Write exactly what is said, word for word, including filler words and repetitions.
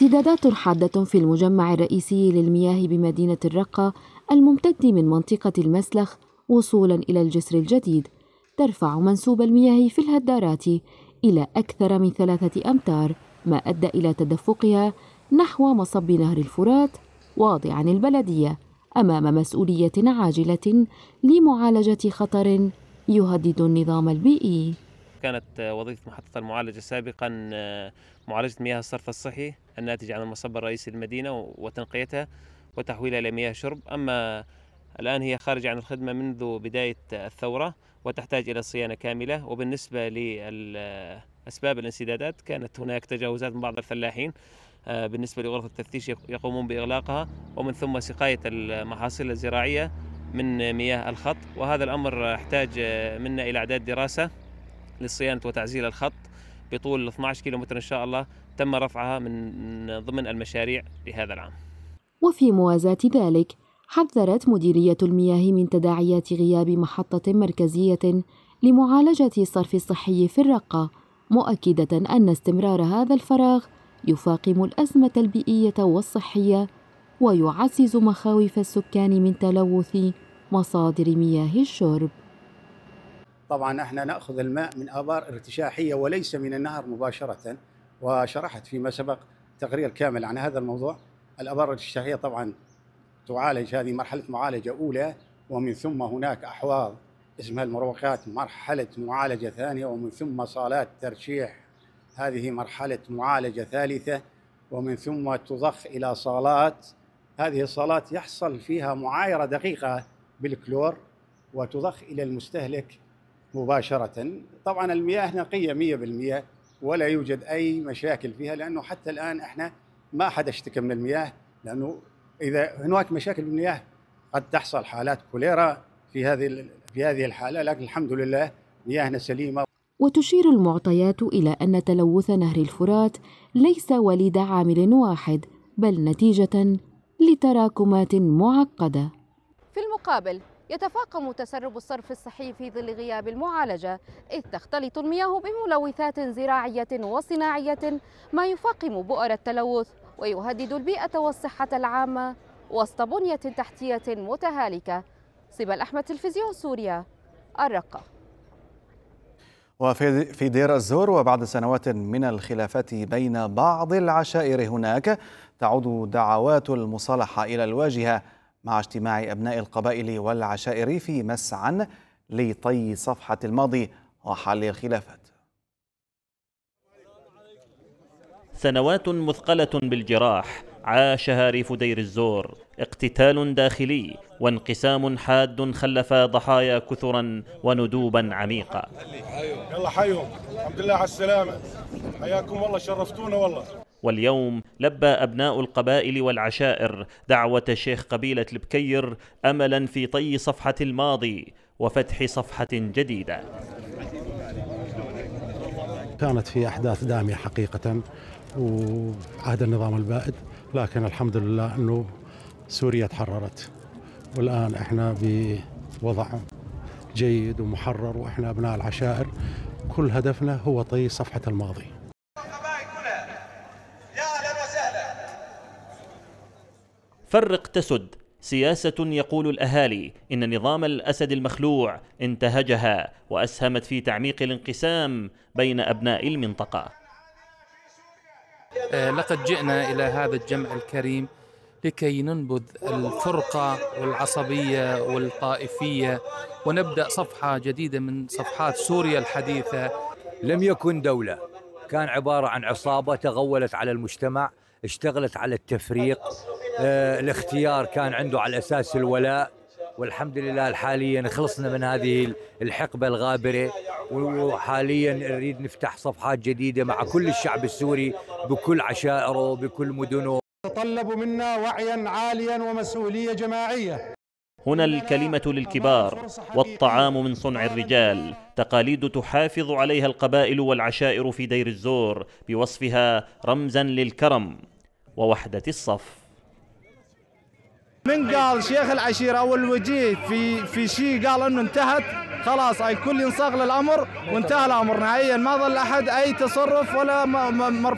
ارتدادات حادة في المجمع الرئيسي للمياه بمدينة الرقة الممتد من منطقة المسلخ وصولا إلى الجسر الجديد ترفع منسوب المياه في الهدارات إلى أكثر من ثلاثة أمتار، ما أدى إلى تدفقها نحو مصب نهر الفرات، واضعا البلدية أمام مسؤولية عاجلة لمعالجة خطر يهدد النظام البيئي. كانت وظيفة محطة المعالجة سابقا معالجة مياه الصرف الصحي الناتجة عن المصب الرئيسي للمدينة وتنقيتها وتحويلها إلى مياه شرب، أما الآن هي خارجة عن الخدمة منذ بداية الثورة وتحتاج إلى صيانة كاملة. وبالنسبة لأسباب الانسدادات كانت هناك تجاوزات من بعض الفلاحين بالنسبة لغرفة التفتيش يقومون بإغلاقها ومن ثم سقاية المحاصيل الزراعية من مياه الخط، وهذا الأمر احتاج منا إلى إعداد دراسة لصيانة وتعزيل الخط بطول اثني عشر كيلومتر إن شاء الله تم رفعها من ضمن المشاريع لهذا العام. وفي موازاة ذلك حذرت مديرية المياه من تداعيات غياب محطة مركزية لمعالجة الصرف الصحي في الرقة، مؤكدة أن استمرار هذا الفراغ يفاقم الأزمة البيئية والصحية ويعزز مخاوف السكان من تلوث مصادر مياه الشرب. طبعا احنا ناخذ الماء من ابار ارتشاحيه وليس من النهر مباشره، وشرحت فيما سبق تقرير كامل عن هذا الموضوع. الابار الارتشاحيه طبعا تعالج، هذه مرحله معالجه اولى، ومن ثم هناك احواض اسمها المروقات مرحله معالجه ثانيه، ومن ثم صالات ترشيح هذه مرحله معالجه ثالثه، ومن ثم تضخ الى صالات. هذه الصالات يحصل فيها معايره دقيقه بالكلور وتضخ الى المستهلك مباشرة. طبعا المياه نقية مية بالمية ولا يوجد أي مشاكل فيها، لأنه حتى الآن إحنا ما حد اشتكى من المياه، لأنه إذا هناك مشاكل بالمياه قد تحصل حالات كوليرا في هذه في هذه الحالة، لكن الحمد لله مياهنا سليمة. وتشير المعطيات إلى أن تلوث نهر الفرات ليس وليد عامل واحد، بل نتيجة لتراكمات معقدة. في المقابل يتفاقم تسرب الصرف الصحي في ظل غياب المعالجة، إذ تختلط المياه بملوثات زراعية وصناعية ما يفاقم بؤر التلوث ويهدد البيئة والصحة العامة وسط بنية تحتية متهالكة. سبا الأحمد، تلفزيون سوريا، الرقة. وفي في دير الزور، وبعد سنوات من الخلافات بين بعض العشائر هناك، تعود دعوات المصالحة إلى الواجهة مع اجتماع أبناء القبائل والعشائر في مسعى لطي صفحة الماضي وحل الخلافات. سنوات مثقلة بالجراح عاشها ريف دير الزور، اقتتال داخلي وانقسام حاد خلف ضحايا كثرا وندوبا عميقة. يلا حيهم، الحمد لله على السلامة، حياكم والله، شرفتونا والله. واليوم لبى أبناء القبائل والعشائر دعوة شيخ قبيلة البكير أملا في طي صفحة الماضي وفتح صفحة جديدة. كانت في أحداث دامية حقيقة وعهد النظام البائد، لكن الحمد لله أنه سوريا تحررت، والآن إحنا بوضع جيد ومحرر، وإحنا أبناء العشائر كل هدفنا هو طي صفحة الماضي. فرق تسد، سياسة يقول الأهالي إن نظام الأسد المخلوع انتهجها وأسهمت في تعميق الانقسام بين أبناء المنطقة. لقد جئنا إلى هذا الجمع الكريم لكي ننبذ الفرقة والعصبية والطائفية ونبدأ صفحة جديدة من صفحات سوريا الحديثة. لم يكن دولة، كان عبارة عن عصابة تغولت على المجتمع، اشتغلت على التفريق. آه الاختيار كان عنده على أساس الولاء، والحمد لله حاليا خلصنا من هذه الحقبة الغابرة، وحاليا نريد نفتح صفحات جديدة مع كل الشعب السوري بكل عشائره بكل مدنه. تطلب منا وعيا عاليا ومسؤولية جماعية. هنا الكلمة للكبار والطعام من صنع الرجال، تقاليد تحافظ عليها القبائل والعشائر في دير الزور بوصفها رمزا للكرم ووحدة الصف. من قال شيخ العشيرة أو الوجيه في في شيء قال إنه انتهت، خلاص أي كل ينصاغ للأمر وانتهى الأمر نهائيا، ما ظل أحد أي تصرف ولا مرفوع